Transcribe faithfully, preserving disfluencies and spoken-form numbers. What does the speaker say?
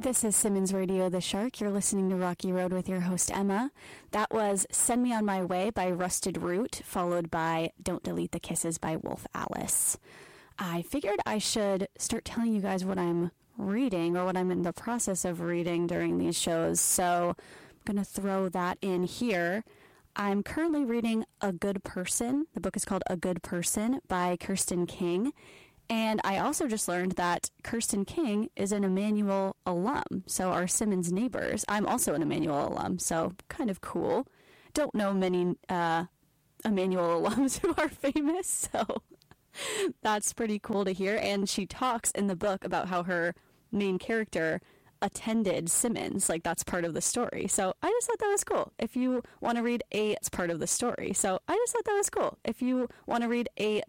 This is Simmons Radio, The Shark. You're listening to Rocky Road with your host, Emma. That was Send Me On My Way by Rusted Root, followed by Don't Delete the Kisses by Wolf Alice. I figured I should start telling you guys what I'm reading or what I'm in the process of reading during these shows, so I'm going to throw that in here. I'm currently reading A Good Person. The book is called A Good Person by Kirsten King. And I also just learned that Kirsten King is an Emmanuel alum, so our Simmons neighbors. I'm also an Emmanuel alum, so kind of cool. Don't know many uh, Emmanuel alums who are famous, so that's pretty cool to hear. And she talks in the book about how her main character attended Simmons, like that's part of the story. So I just thought that was cool. If you want to read a, it's part of the story. So I just thought that was cool. If you want to read a